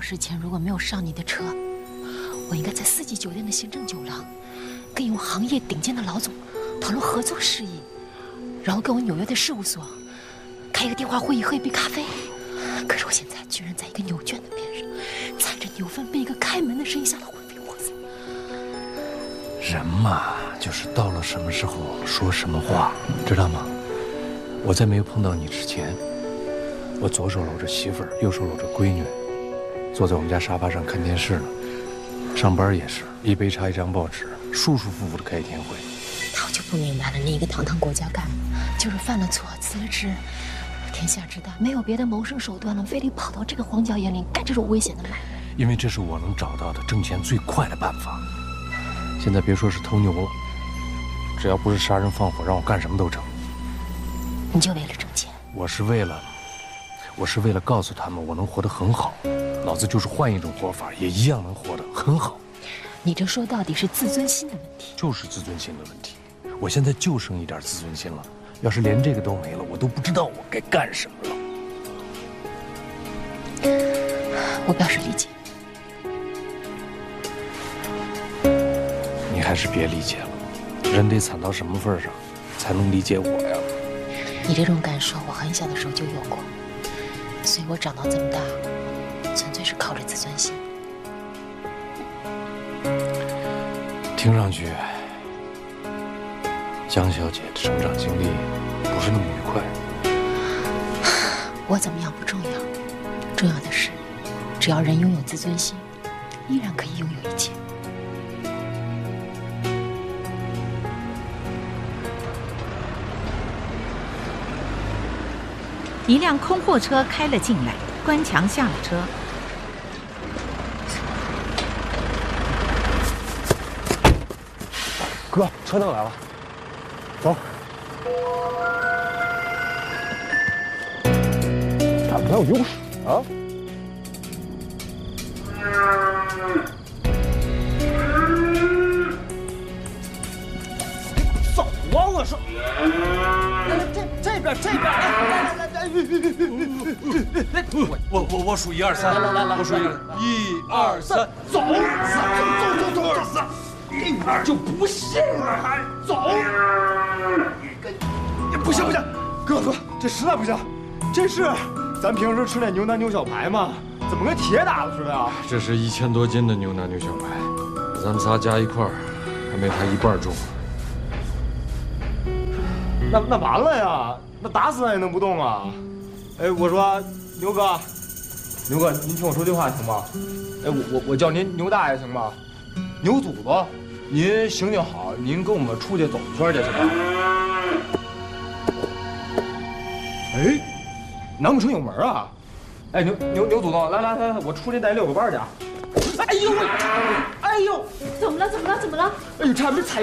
时前如果没有上你的车，我应该在4季酒店的行政酒廊，跟一位行业顶尖的老总讨论合作事宜，然后跟我纽约的事务所开一个电话会议，喝一杯咖啡。可是我现在居然在一个牛圈的边上，踩着牛粪被一个开门的声音吓得魂飞魄散。 人嘛，就是到了什么时候说什么话，知道吗？我在没有碰到你之前，我左手搂着媳妇儿，右手搂着闺女，坐在我们家沙发上看电视呢。上班也是一杯茶一张报纸，舒舒服服的开一天会。 那我就不明白了，你一个堂堂国家干部，就是犯了错辞了职，天下之大，没有别的谋生手段了，非得跑到这个荒郊野岭干这种危险的买卖。 因为这是我能找到的挣钱最快的办法。现在别说是偷牛了，只要不是杀人放火，让我干什么都成。 你就为了挣钱？ 我是为了告诉他们我能活得很好，老子就是换一种活法，也一样能活得很好。 你这说到底是自尊心的问题。 就是自尊心的问题。我现在就剩一点自尊心了，要是连这个都没了，我都不知道我该干什么了。 我表示理解。 你还是别理解了，人得惨到什么份上，才能理解我呀？ 你这种感受我很小的时候就有过，所以我长到这么大，纯粹是靠着自尊心。 听上去，江小姐的成长经历不是那么愉快。 我怎么样不重要，重要的是，只要人拥有自尊心，依然可以拥有一切。 一辆空货车开了进来，关强下了车。 哥，车灯来了，走。咱们有优势啊！走啊！我说，这边，来， 我数1、2、3， 来， 我数1、2、3， 走，1、2、3，就不信了还走？不行，哥，这实在不行，这是咱平时吃那牛腩牛小排吗？怎么跟铁打的似的呀？ 这是1000多斤的牛腩牛小排，咱们仨加一块儿，还没他一半重。 那完了呀，那打死咱也弄不动啊！哎，我说牛哥，您听我说句话行吗？哎，我叫您牛大爷行吗？牛祖宗，您行行好，您跟我们出去走一圈去行吗？哎，难不成有门啊？哎，牛祖宗，来，我出去带遛个弯去啊！哎呦， 怎么了？ 哎呦，差点踩！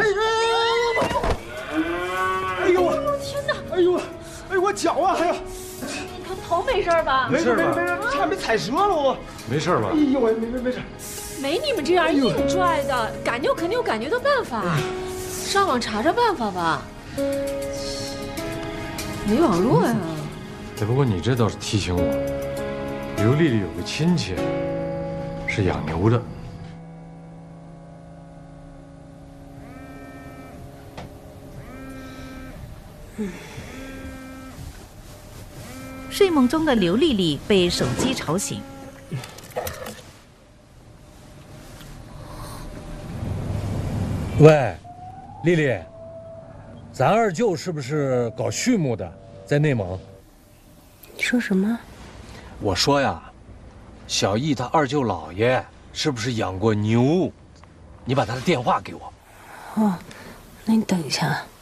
哎呦， 天哪！ 哎，我脚啊，还有。 你头没事吧？ 没事，差点踩折了我。 没事吧？ 哎呦喂，没事。 没你们这样硬拽的，赶究肯定有赶究的办法。上网查查办法吧。没网络呀。 哎，不过你这倒是提醒我，刘丽丽有个亲戚是养牛的。 睡梦中的刘丽丽被手机吵醒。 喂，丽丽，咱二舅是不是搞畜牧的，在内蒙？ 你说什么？ 我说呀，小易他二舅姥爷是不是养过牛？你把他的电话给我。 哦，那你等一下。